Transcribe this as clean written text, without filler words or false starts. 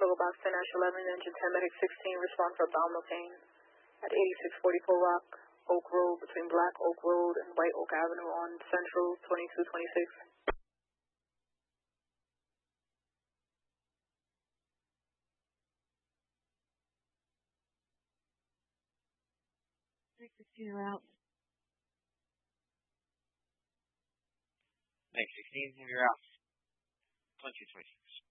Struggle Box 10-11, Engine 10, Medic 16, respond for abdominal pain at 8644 Rock Oak Road between Black Oak Road and White Oak Avenue on Central 2226. 16 route. Make 16 in your route. 2226.